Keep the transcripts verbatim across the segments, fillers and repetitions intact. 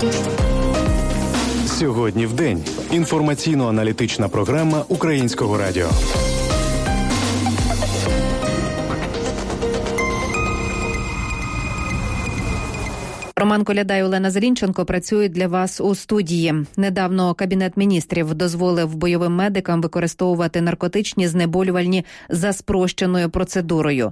Сьогодні в день. Інформаційно-аналітична програма Українського радіо. Роман Коляда і Олена Зелінченко працюють для вас у студії. Недавно Кабінет міністрів дозволив бойовим медикам використовувати наркотичні знеболювальні за спрощеною процедурою.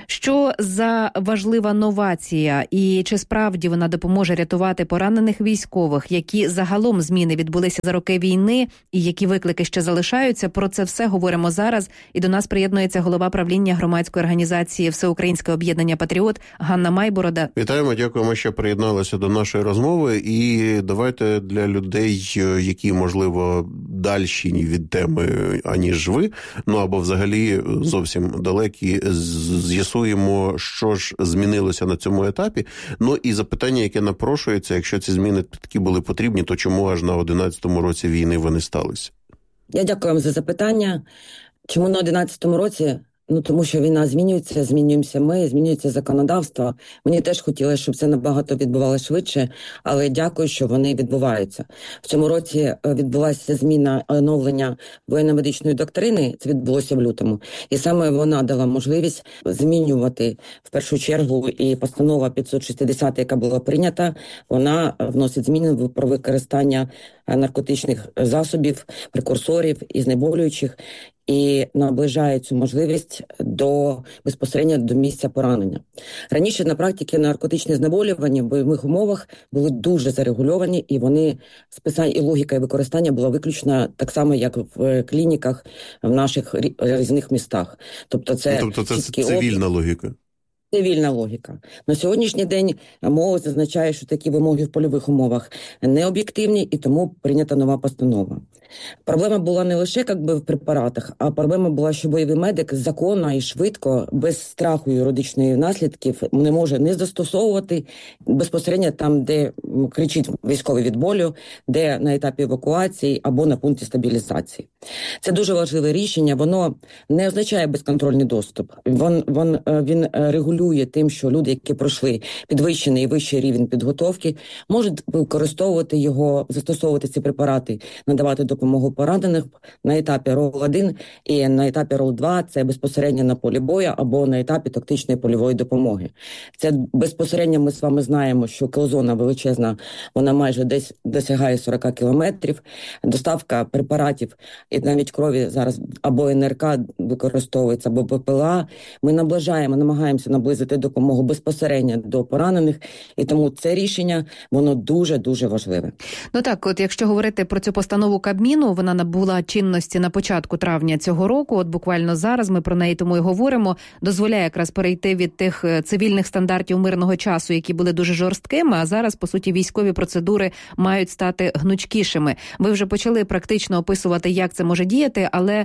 Що за важлива новація і чи справді вона допоможе рятувати поранених військових? Які загалом зміни відбулися за роки війни і які виклики ще залишаються? Про це все говоримо зараз. І до нас приєднується голова правління громадської організації «Всеукраїнське об'єднання Патріот» Ганна Майборода. Вітаємо, дякуємо, що приєдналися до нашої розмови. І давайте для людей, які, можливо, дальші від теми, аніж ви, ну або взагалі зовсім далекі, з'ясуємо, що ж змінилося на цьому етапі. Ну і запитання, яке напрошується, якщо ці зміни такі були потрібні, то чому аж на одинадцятому році війни вони сталися? Я дякую вам за запитання. Чому на одинадцятому році? Ну, тому що війна змінюється, змінюємося ми, змінюється законодавство. Мені теж хотілося, щоб це набагато відбувалося швидше, але дякую, що вони відбуваються. В цьому році відбулася зміна оновлення воєнно-медичної доктрини, це відбулося в лютому. І саме вона дала можливість змінювати, в першу чергу, і постанова п'ятсот шістдесят, яка була прийнята, вона вносить зміни про використання наркотичних засобів, прекурсорів і знеболюючих, і наближає цю можливість до безпосередньо до місця поранення. Раніше на практиці наркотичні знеболювання в бойових умовах були дуже зарегульовані, і вони списання і логіка і використання була виключно так само, як в клініках в наших різних містах. Тобто це, тобто це цивільна опит. логіка. Цивільна логіка. На сьогоднішній день мова зазначає, що такі вимоги в польових умовах не об'єктивні, і тому прийнята нова постанова. Проблема була не лише як би, в препаратах, а проблема була, що бойовий медик законно і швидко, без страху юридичних наслідків, не може не застосовувати безпосередньо там, де кричить військовий від болю, де на етапі евакуації або на пункті стабілізації. Це дуже важливе рішення, воно не означає безконтрольний доступ. Він, він, він регулює тим, що люди, які пройшли підвищений і вищий рівень підготовки, можуть використовувати його, застосовувати ці препарати, надавати допомогу поранених на етапі рол один і на етапі рол два, це безпосередньо на полі бою або на етапі тактичної польової допомоги. Це безпосередньо ми з вами знаємо, що кілозона величезна, вона майже десь досягає сорок кілометрів, доставка препаратів і навіть крові зараз або ен ер ка використовується, або пе пе ел а. Ми наближаємо, намагаємося наблизити допомогу безпосередньо до поранених, і тому це рішення, воно дуже-дуже важливе. Ну так, от якщо говорити про цю постанову Кабміну, вона набула чинності на початку травня цього року, от буквально зараз ми про неї тому і говоримо, дозволяє якраз перейти від тих цивільних стандартів мирного часу, які були дуже жорсткими, а зараз, по суті, військові процедури мають стати гнучкішими. Ви вже почали практично описувати, як це може діяти, але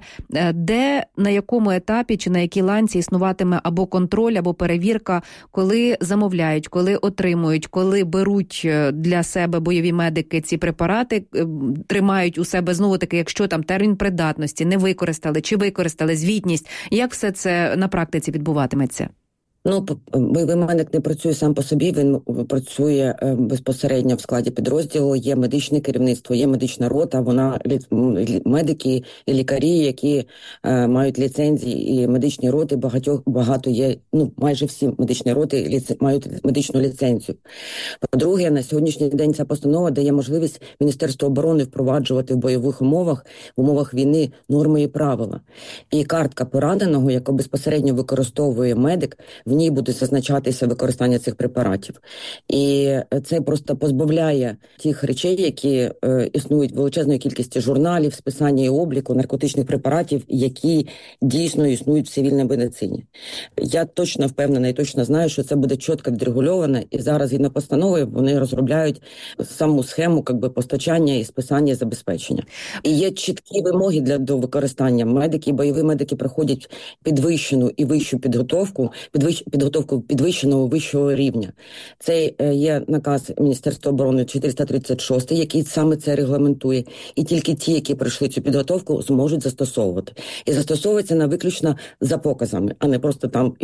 де, на якому етапі чи на якій ланці існуватиме або контроль, або перевірка, коли замовляють, коли отримують, коли беруть для себе бойові медики ці препарати, тримають у себе знову-таки, якщо там термін придатності не використали, чи використали, звітність, як все це на практиці відбуватиметься? Ну, бойовий медик не працює сам по собі, він працює безпосередньо в складі підрозділу, є медичне керівництво, є медична рота, вона медики і лікарі, які е, мають ліцензії, і медичні роти багатьох багато є, ну, майже всі медичні роти ліц, мають медичну ліцензію. По-друге, на сьогоднішній день ця постанова дає можливість Міністерству оборони впроваджувати в бойових умовах, в умовах війни норми і правила. І картка пораненого, яку безпосередньо використовує медик, в ній буде зазначатися використання цих препаратів. І це просто позбавляє тих речей, які е, існують величезної кількості журналів, списання і обліку наркотичних препаратів, які дійсно існують в цивільній медицині. Я точно впевнена і точно знаю, що це буде чітко відрегульовано, і зараз згідно постанови вони розробляють саму схему как би, постачання і списання і забезпечення. І є чіткі вимоги для до використання. Медики, бойові медики проходять підвищену і вищу підготовку, підвищ підготовку підвищеного вищого рівня. Це є наказ Міністерства оборони чотириста тридцять шість, який саме це регламентує. І тільки ті, які пройшли цю підготовку, зможуть застосовувати. І застосовується на виключно за показами, а не просто там,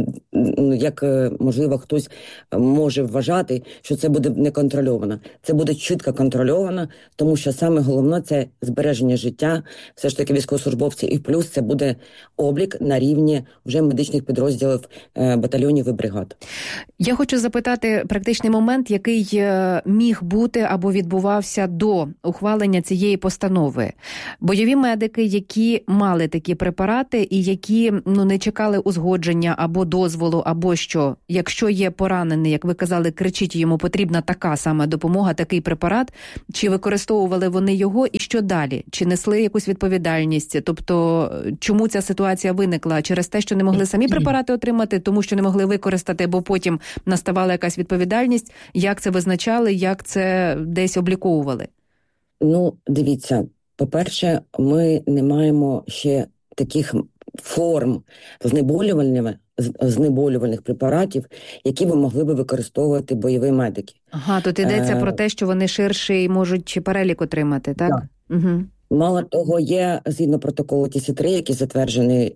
як, можливо, хтось може вважати, що це буде неконтрольовано. Це буде чітко контрольовано, тому що саме головне – це збереження життя, все ж таки військовослужбовців, і плюс це буде облік на рівні вже медичних підрозділів, батальйонів і бригад. Я хочу запитати практичний момент, який міг бути або відбувався до ухвалення цієї постанови. Бойові медики, які мали такі препарати і які ну не чекали узгодження або дозволу, або що, якщо є поранений, як ви казали, кричіть, йому потрібна така саме допомога, такий препарат, чи використовували вони його і що далі? Чи несли якусь відповідальність? Тобто, чому ця ситуація виникла? Через те, що не могли самі препарати отримати, тому що не могли використати, бо потім наставала якась відповідальність? Як це визначали, як це десь обліковували? Ну, дивіться, по-перше, ми не маємо ще таких форм знеболювальних, знеболювальних препаратів, які би могли би використовувати бойові медики. Ага, тут йдеться е... про те, що вони ширший можуть перелік отримати, так? Так. Угу. Мало того, є, згідно протоколу Ті Сі три, який затверджений,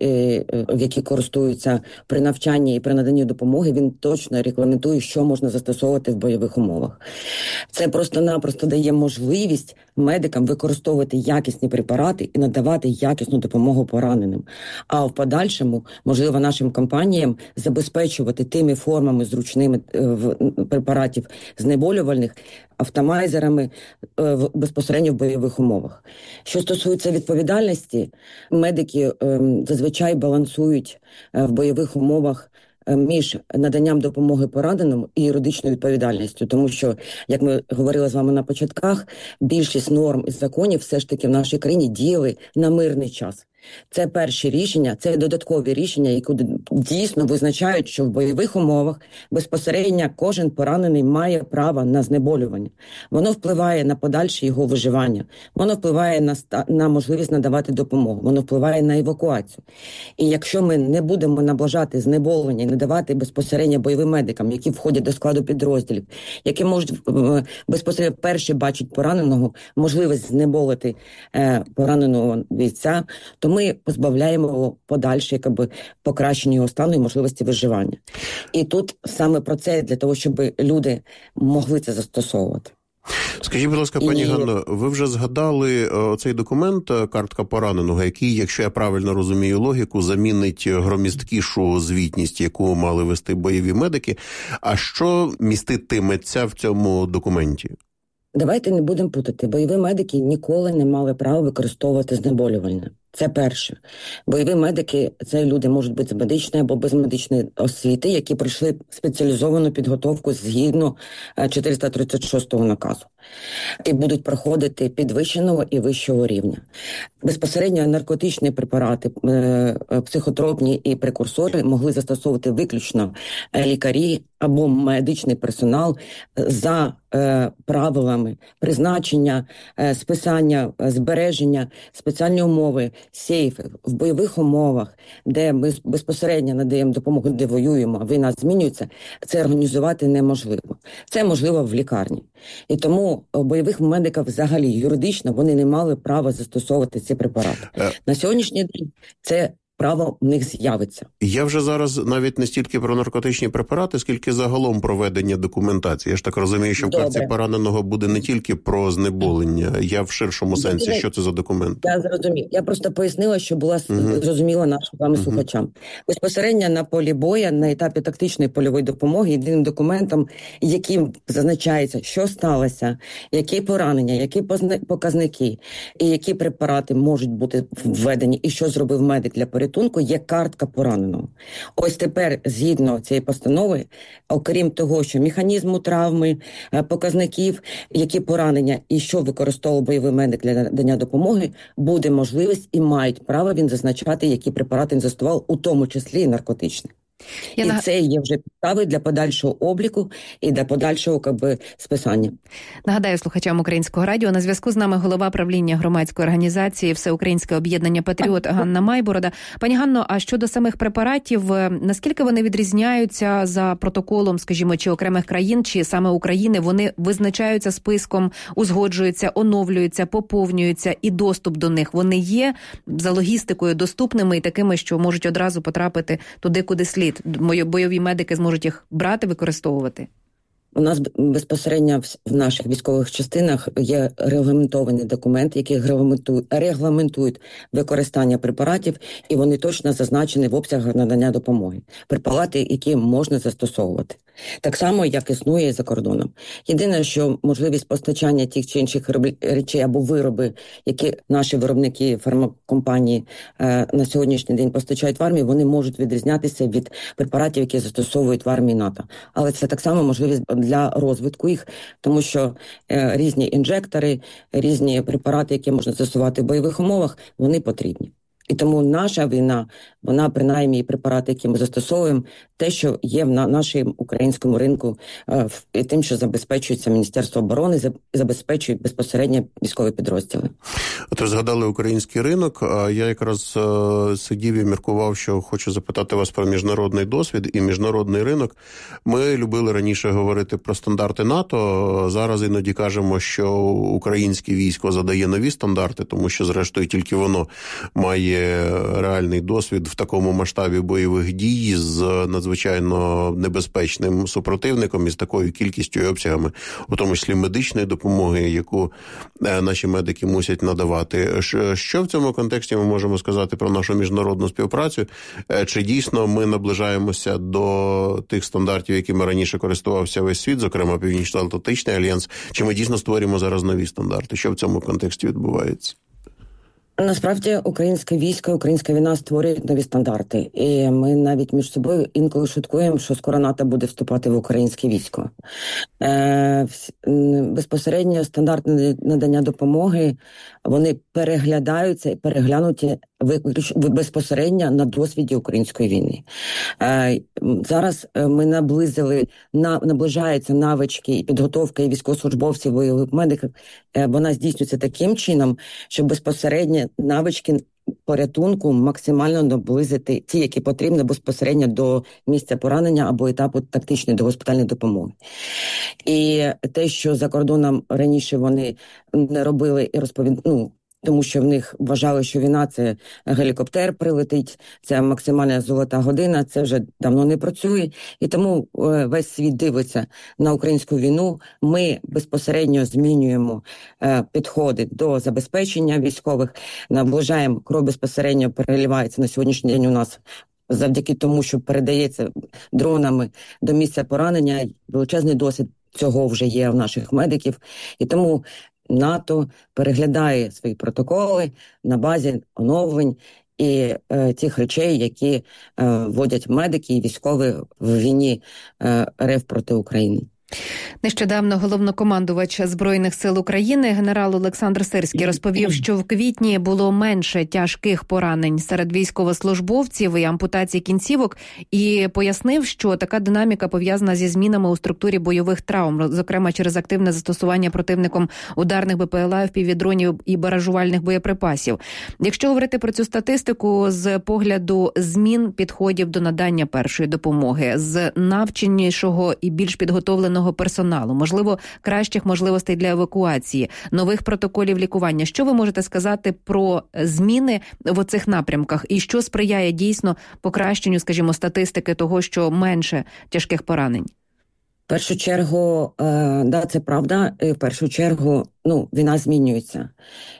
в який користуються при навчанні і при наданні допомоги, він точно регламентує, що можна застосовувати в бойових умовах. Це просто-напросто дає можливість медикам використовувати якісні препарати і надавати якісну допомогу пораненим. А в подальшому, можливо, нашим компаніям забезпечувати тими формами зручними препаратів знеболювальних, автомайзерами безпосередньо в бойових умовах. Що стосується відповідальності, медики зазвичай балансують в бойових умовах між наданням допомоги пораненому і юридичною відповідальністю. Тому що, як ми говорили з вами на початках, більшість норм і законів все ж таки в нашій країні діяли на мирний час. Це перші рішення, це додаткові рішення, які дійсно визначають, що в бойових умовах безпосередньо кожен поранений має право на знеболювання. Воно впливає на подальше його виживання, воно впливає на, на можливість надавати допомогу, воно впливає на евакуацію. І якщо ми не будемо наближати знеболювання і надавати безпосередньо бойовим медикам, які входять до складу підрозділів, які можуть безпосередньо перші бачать пораненого, можливість знеболити е, пораненого бійця, то ми позбавляємо його подальше, якби, покращення його стану і можливості виживання. І тут саме про це, для того, щоб люди могли це застосовувати. Скажіть, будь ласка, пані і... Ганно, ви вже згадали цей документ «Картка пораненого», який, якщо я правильно розумію логіку, замінить громісткішу звітність, яку мали вести бойові медики. А що міститиметься в цьому документі? Давайте не будемо путати. Бойові медики ніколи не мали права використовувати знеболювальне. Це перше. Бойові медики – це люди можуть бути з медичної або без медичної освіти, які пройшли спеціалізовану підготовку згідно чотириста тридцять шостого наказу. І будуть проходити підвищеного і вищого рівня. Безпосередньо наркотичні препарати, психотропні і прекурсори могли застосовувати виключно лікарі або медичний персонал за е, правилами призначення, е, списання, збереження, спеціальні умови, сейфи в бойових умовах, де ми безпосередньо надаємо допомогу, де воюємо, а війна змінюється, це організувати неможливо. Це можливо в лікарні. І тому бойових медиків взагалі юридично вони не мали права застосовувати ці препарати. На сьогоднішній день це право в них з'явиться. Я вже зараз навіть не стільки про наркотичні препарати, скільки загалом проведення документації. Я ж так розумію, що в картці пораненого буде не тільки про знеболення. Я в ширшому сенсі. Добре. Що це за документ? Я зрозумів. Я просто пояснила, що була uh-huh. зрозуміла нашим вами uh-huh. слухачам. Безпосередньо на полі боя, на етапі тактичної польової допомоги, єдиним документом, яким зазначається, що сталося, які поранення, які показники, і які препарати можуть бути введені, і що зробив медик для порятунку, є картка пораненого. Ось тепер, згідно цієї постанови, окрім того, що механізму травми, показників, які поранення і що використовував бойовий медик для надання допомоги, буде можливість і мають право він зазначати, які препарати він застосував, у тому числі і наркотичні. Я і наг... це є вже підстави для подальшого обліку і для подальшого якби, списання. Нагадаю слухачам Українського радіо, на зв'язку з нами голова правління громадської організації Всеукраїнське об'єднання Патріот Ганна Майборода. Пані Ганно, а щодо самих препаратів, наскільки вони відрізняються за протоколом, скажімо, чи окремих країн, чи саме України, вони визначаються списком, узгоджуються, оновлюються, поповнюються, і доступ до них, вони є за логістикою доступними і такими, що можуть одразу потрапити туди, куди слід? Бойові медики зможуть їх брати, використовувати? У нас безпосередньо в наших військових частинах є регламентовані документи, які регламентують, регламентують використання препаратів, і вони точно зазначені в обсягах надання допомоги. Препарати, які можна застосовувати. Так само, як існує і за кордоном. Єдине, що можливість постачання тих чи інших речей або вироби, які наші виробники, фармакомпанії е, на сьогоднішній день постачають в армію, вони можуть відрізнятися від препаратів, які застосовують в армії НАТО. Але це так само можливість для розвитку їх, тому що е, різні інжектори, різні препарати, які можна застосувати в бойових умовах, вони потрібні. І тому наша війна, вона принаймні препарати, які ми застосовуємо, те, що є на нашому українському ринку, і тим, що забезпечується Міністерство оборони, забезпечують безпосередньо військові підрозділи. От ви згадали український ринок, а я якраз сидів і міркував, що хочу запитати вас про міжнародний досвід і міжнародний ринок. Ми любили раніше говорити про стандарти НАТО, зараз іноді кажемо, що українське військо задає нові стандарти, тому що, зрештою, тільки воно має реальний досвід в такому масштабі бойових дій з надзвичайно небезпечним супротивником і з такою кількістю і обсягами, у тому числі медичної допомоги, яку наші медики мусять надавати. Що в цьому контексті ми можемо сказати про нашу міжнародну співпрацю? Чи дійсно ми наближаємося до тих стандартів, якими раніше користувався весь світ, зокрема Північно-Атлантичний альянс, чи ми дійсно створюємо зараз нові стандарти? Що в цьому контексті відбувається? Насправді, українське військо, українська війна створюють нові стандарти. І ми навіть між собою інколи шуткуємо, що скоро НАТО буде вступати в українське військо. Е, безпосередньо стандарти надання допомоги, вони переглядаються і переглянуті безпосередньо на досвіді української війни. Е, зараз ми наблизили, на, наближаються навички і підготовка і військовослужбовців, бойових медиків. Е, вона здійснюється таким чином, що безпосередньо навички порятунку максимально наблизити ті, які потрібні безпосередньо до місця поранення або етапу тактичної догоспітальної допомоги. І те, що за кордоном раніше вони не робили і розповідали, ну, тому що в них вважали, що війна – це гелікоптер прилетить, це максимальна золота година, це вже давно не працює. І тому е, весь світ дивиться на українську війну. Ми безпосередньо змінюємо е, підходи до забезпечення військових, наближаємо, кров безпосередньо переливається на сьогоднішній день у нас завдяки тому, що передається дронами до місця поранення. Величезний досвід цього вже є в наших медиків. І тому НАТО переглядає свої протоколи на базі оновлень і е, тих речей, які е, вводять медики і військові в війні е, РФ проти України. Нещодавно головнокомандувач Збройних сил України генерал Олександр Сирський розповів, що в квітні було менше тяжких поранень серед військовослужбовців і ампутацій кінцівок, і пояснив, що така динаміка пов'язана зі змінами у структурі бойових травм, зокрема через активне застосування противником ударних БПЛА, впівдронів і баражувальних боєприпасів. Якщо говорити про цю статистику з погляду змін підходів до надання першої допомоги, з навченішого і більш підготовленого персоналу, можливо, кращих можливостей для евакуації, нових протоколів лікування. Що ви можете сказати про зміни в оцих напрямках і що сприяє дійсно покращенню, скажімо, статистики того, що менше тяжких поранень? В першу чергу, е, да, це правда, в першу чергу, ну, війна змінюється.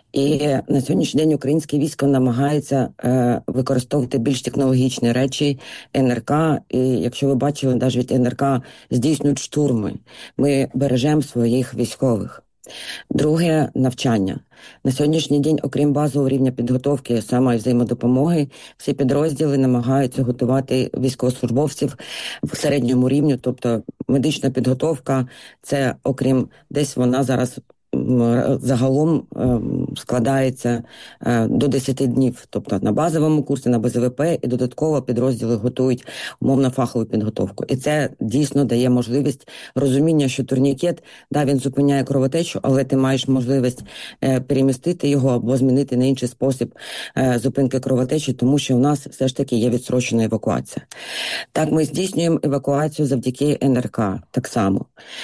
І на сьогоднішній день українське військо намагається е, використовувати більш технологічні речі, ен ер ка, і якщо ви бачили, навіть ен ер ка здійснюють штурми. Ми бережемо своїх військових. Друге – навчання. На сьогоднішній день, окрім базового рівня підготовки, саме взаємодопомоги, всі підрозділи намагаються готувати військовослужбовців в середньому рівню, тобто медична підготовка – це, окрім, десь вона зараз загалом складається до десяти днів, тобто на базовому курсі, на Б З В П, і додатково підрозділи готують умовно-фахову підготовку. І це дійсно дає можливість розуміння, що турнікет, да, він зупиняє кровотечу, але ти маєш можливість перемістити його або змінити на інший спосіб зупинки кровотечі, тому що у нас все ж таки є відстрочена евакуація. Так, ми здійснюємо евакуацію завдяки Н Р К так само.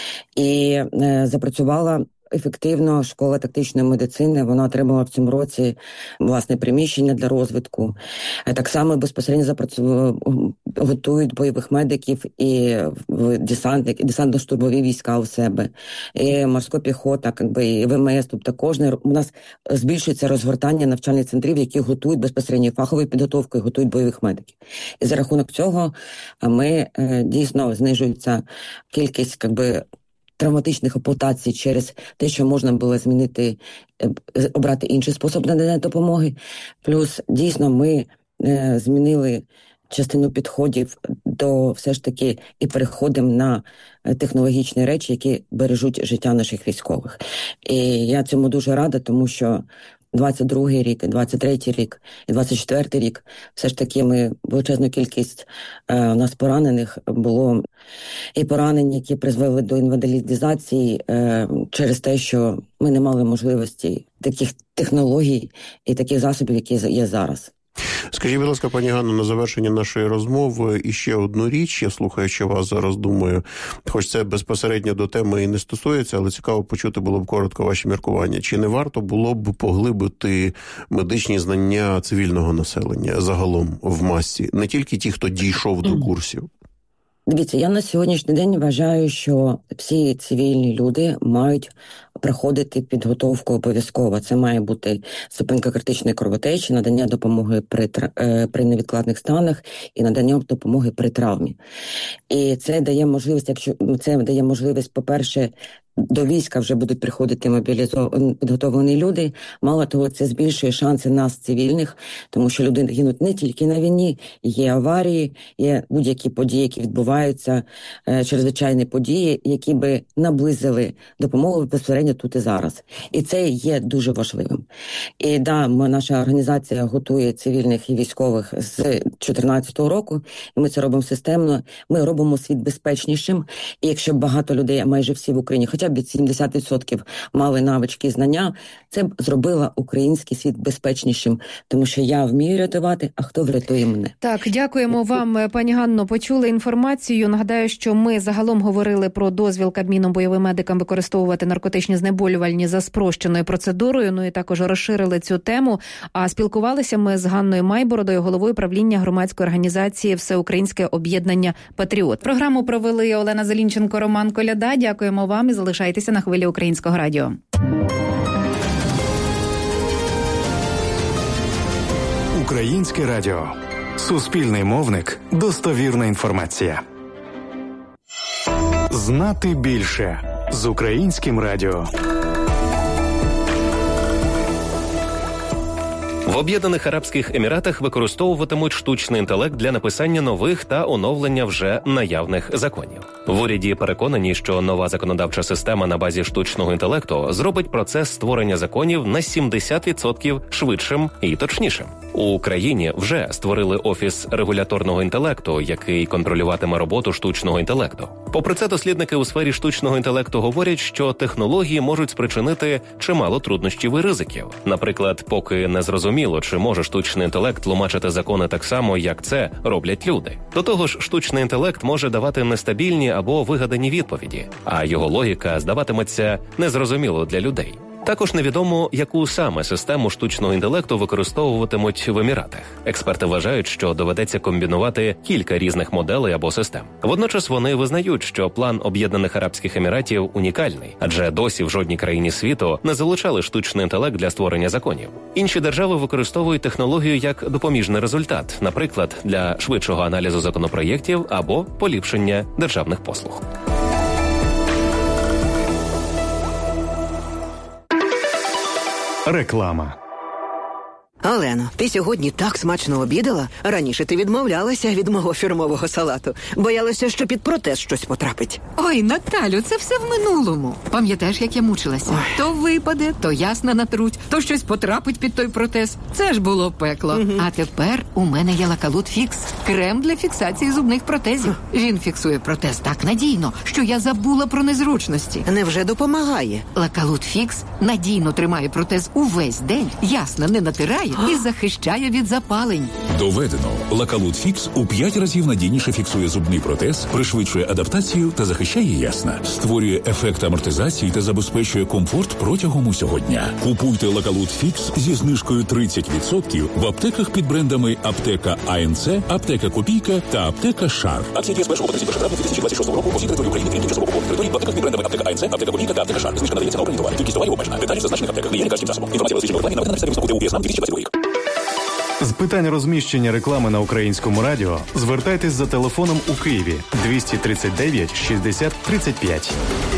І е, запрацювала ефективно школа тактичної медицини, вона отримала в цьому році власне приміщення для розвитку. Так само безпосередньо запрацю... готують бойових медиків і десантник, і десантно-штурмові війська у себе, і морська піхота, якби, і В М С. Тобто кожне у нас збільшується розгортання навчальних центрів, які готують безпосередньо фахову підготовку і готують бойових медиків. І за рахунок цього ми дійсно знижується кількість, якби, травматичних ампутацій через те, що можна було змінити, обрати інший спосіб надання допомоги. Плюс, дійсно, ми е, змінили частину підходів до все ж таки і переходимо на технологічні речі, які бережуть життя наших військових. І я цьому дуже рада, тому що двадцять другий рік, і двадцять третій рік, і двадцять четвертий рік все ж таки ми величезну кількість е, у нас поранених було, і поранені, які призвели до інвалідизації е, через те, що ми не мали можливості таких технологій і таких засобів, які є зараз. Скажіть, будь ласка, пані Ганно, на завершення нашої розмови іще одну річ. Я, слухаючи вас, зараз думаю, хоч це безпосередньо до теми і не стосується, але цікаво почути було б коротко ваші міркування. Чи не варто було б поглибити медичні знання цивільного населення загалом в масі? Не тільки ті, хто дійшов до курсів. Дивіться, я на сьогоднішній день вважаю, що всі цивільні люди мають проходити підготовку обов'язково. Це має бути зупинка критичної кровотечі, надання допомоги при, при невідкладних станах і надання допомоги при травмі. І це дає можливість, якщо це дає можливість, по-перше, до війська вже будуть приходити мобілізовані, підготовлені люди. Мало того, це збільшує шанси нас, цивільних, тому що люди гинуть не тільки на війні, є аварії, є будь-які події, які відбуваються, е, чрезвичайні події, які би наблизили допомогу безпосередньо тут і зараз. І це є дуже важливим. І да, ми, наша організація готує цивільних і військових з дві тисячі чотирнадцятого року, і ми це робимо системно. Ми робимо світ безпечнішим, і якщо багато людей, майже всі в Україні, хоча б сімдесят відсотків мали навички і знання, це б зробило український світ безпечнішим, тому що я вмію рятувати, а хто врятує мене. Так, дякуємо вам, пані Ганно. Почули інформацію. Нагадаю, що ми загалом говорили про дозвіл Кабміном бойовим медикам використовувати наркотичні знеболювальні за спрощеною процедурою, ну і також розширили цю тему. А спілкувалися ми з Ганною Майбородою, головою правління громадської організації Всеукраїнське об'єднання «Патріот». Програму провели Олена Зелінченко, Роман Коляда. Дякуємо вам і залишайтеся на хвилі Українського радіо. Українське радіо. Суспільний мовник. Достовірна інформація. Знати більше з Українським радіо. В Об'єднаних Арабських Еміратах використовуватимуть штучний інтелект для написання нових та оновлення вже наявних законів. В уряді переконані, що нова законодавча система на базі штучного інтелекту зробить процес створення законів на сімдесят відсотків швидшим і точнішим. У Україні вже створили Офіс регуляторного інтелекту, який контролюватиме роботу штучного інтелекту. Попри це, дослідники у сфері штучного інтелекту говорять, що технології можуть спричинити чимало труднощів і ризиків. Наприклад, поки не зрозуміло, чи може штучний інтелект тлумачити закони так само, як це роблять люди. До того ж, штучний інтелект може давати нестабільні або вигадані відповіді, а його логіка здаватиметься незрозуміло для людей. Також невідомо, яку саме систему штучного інтелекту використовуватимуть в Еміратах. Експерти вважають, що доведеться комбінувати кілька різних моделей або систем. Водночас вони визнають, що план Об'єднаних Арабських Еміратів унікальний, адже досі в жодній країні світу не залучали штучний інтелект для створення законів. Інші держави використовують технологію як допоміжний результат, наприклад, для швидшого аналізу законопроєктів або поліпшення державних послуг. Реклама. Олено, ти сьогодні так смачно обідала? Раніше ти відмовлялася від мого фірмового салату. Боялася, що під протез щось потрапить. Ой, Наталю, це все в минулому. Пам'ятаєш, як я мучилася? Ой. То випаде, то ясна натруть, то щось потрапить під той протез. Це ж було пекло. Угу. А тепер у мене є Лакалут Фікс. Крем для фіксації зубних протезів. Він фіксує протез так надійно, що я забула про незручності. Невже допомагає? Лакалут Фікс надійно тримає протез увесь день, ясно не натирає і захищає від запалень. Доведено. Лакалут Фікс у п'ять разів надійніше фіксує зубний протез, пришвидшує адаптацію та захищає ясна. Створює ефект амортизації та забезпечує комфорт протягом усього дня. Купуйте Лакалут Фікс зі знижкою тридцять відсотків в аптеках під брендами Аптека АНЦ, Аптека Копійка та Аптека Шар. Акція діє з першого по тридцять перше травня дві тисячі двадцять шостого року по всій території України, крім тимчасово окупованих територій, в аптеках під брендами Аптека АНЦ, Аптека Копійка та Аптека Шар. Знижка надається на обрані товари. Кількість товарів обмежена. Деталі в зазначених аптеках. Не є лікарським засобом. Інформація розміщена в рекламі наведена на підставі висновку ТУ ПСНАМ дві тисячі двадцятий рік. З питань розміщення реклами на Українському радіо звертайтесь за телефоном у Києві двісті тридцять дев'ять шістдесят тридцять п'ять.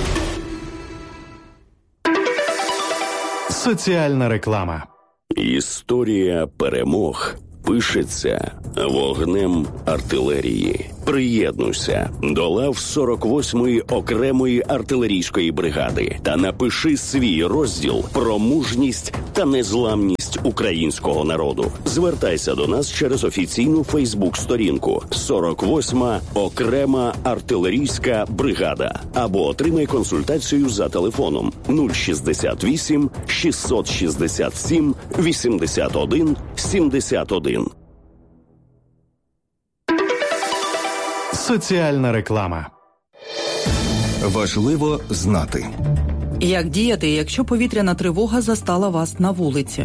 Соціальна реклама. Історія перемог пишеться вогнем артилерії. Приєднуйся до лав сорок восьмої окремої артилерійської бригади та напиши свій розділ про мужність та незламність українського народу. Звертайся до нас через офіційну фейсбук-сторінку сорок восьма окрема артилерійська бригада або отримай консультацію за телефоном нуль шістдесят вісім шістсот шістдесят сім вісімдесят один сімдесят один. Соціальна реклама. Важливо знати. Як діяти, якщо повітряна тривога застала вас на вулиці?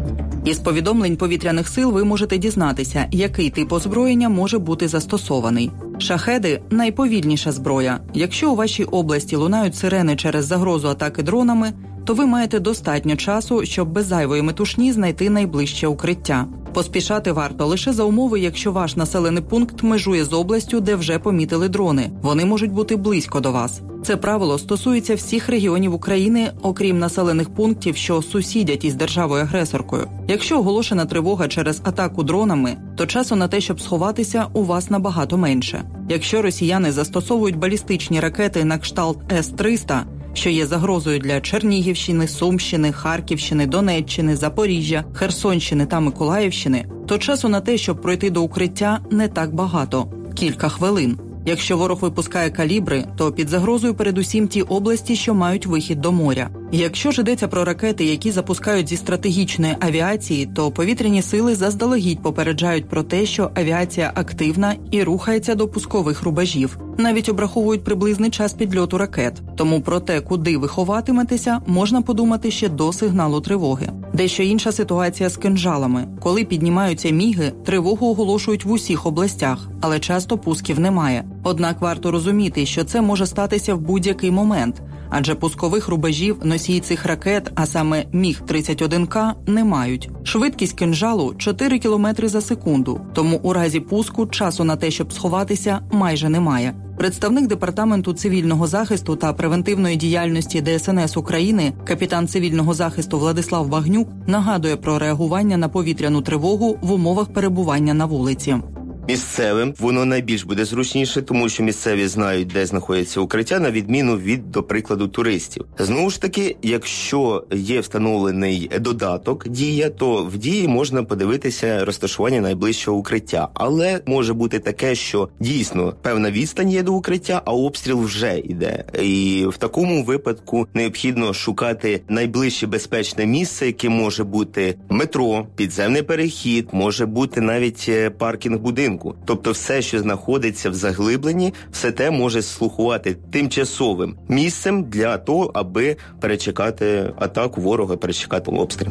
Із повідомлень повітряних сил ви можете дізнатися, який тип озброєння може бути застосований. Шахеди – найповільніша зброя. Якщо у вашій області лунають сирени через загрозу атаки дронами, то ви маєте достатньо часу, щоб без зайвої метушні знайти найближче укриття. Поспішати варто лише за умови, якщо ваш населений пункт межує з областю, де вже помітили дрони. Вони можуть бути близько до вас. Це правило стосується всіх регіонів України, окрім населених пунктів, що сусідять із державою-агресоркою. Якщо оголошена тривога через атаку дронами, то часу на те, щоб сховатися, у вас набагато менше. Якщо росіяни застосовують балістичні ракети на кшталт С триста, що є загрозою для Чернігівщини, Сумщини, Харківщини, Донеччини, Запоріжжя, Херсонщини та Миколаївщини, то часу на те, щоб пройти до укриття, не так багато – кілька хвилин. Якщо ворог випускає калібри, то під загрозою передусім ті області, що мають вихід до моря. Якщо ж йдеться про ракети, які запускають зі стратегічної авіації, то повітряні сили заздалегідь попереджають про те, що авіація активна і рухається до пускових рубежів. Навіть обраховують приблизний час підльоту ракет. Тому про те, куди ви ховатиметеся, можна подумати ще до сигналу тривоги. Дещо інша ситуація з кинжалами. Коли піднімаються міги, тривогу оголошують в усіх областях, але часто пусків немає. Однак варто розуміти, що це може статися в будь-який момент, адже пускових рубежів носії цих ракет, а саме Міг тридцять один К, не мають. Швидкість кинжалу – чотири кілометри за секунду, тому у разі пуску часу на те, щоб сховатися, майже немає. Представник Департаменту цивільного захисту та превентивної діяльності Де Ес Ен Ес України, капітан цивільного захисту Владислав Багнюк, нагадує про реагування на повітряну тривогу в умовах перебування на вулиці. Місцевим воно найбільш буде зручніше, тому що місцеві знають, де знаходяться укриття, на відміну від, до прикладу, туристів. Знову ж таки, якщо є встановлений додаток «Дія», то в «Дії» можна подивитися розташування найближчого укриття. Але може бути таке, що дійсно певна відстань є до укриття, а обстріл вже йде. І в такому випадку необхідно шукати найближче безпечне місце, яке може бути метро, підземний перехід, може бути навіть паркінг будинку. Тобто все, що знаходиться в заглибленні, все те може слугувати тимчасовим місцем для того, аби перечекати атаку ворога, перечекати обстріл.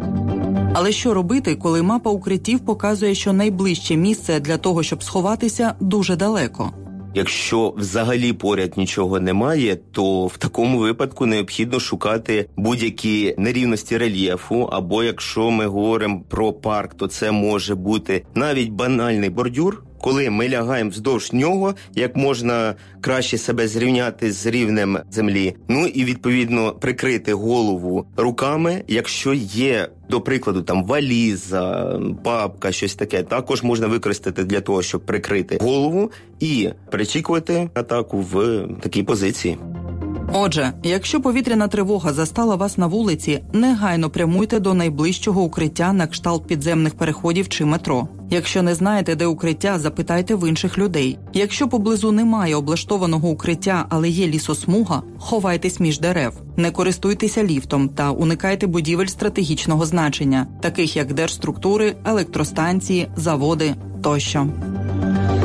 Але що робити, коли мапа укриттів показує, що найближче місце для того, щоб сховатися, дуже далеко? Якщо взагалі поряд нічого немає, то в такому випадку необхідно шукати будь-які нерівності рельєфу, або якщо ми говоримо про парк, то це може бути навіть банальний бордюр, коли ми лягаємо вздовж нього, як можна краще себе зрівняти з рівнем землі. Ну і, відповідно, прикрити голову руками, якщо є, до прикладу, там валіза, папка, щось таке. Також можна використати для того, щоб прикрити голову і перечікувати атаку в такій позиції. Отже, якщо повітряна тривога застала вас на вулиці, негайно прямуйте до найближчого укриття на кшталт підземних переходів чи метро. Якщо не знаєте, де укриття, запитайте в інших людей. Якщо поблизу немає облаштованого укриття, але є лісосмуга, ховайтесь між дерев. Не користуйтеся ліфтом та уникайте будівель стратегічного значення, таких як держструктури, електростанції, заводи тощо.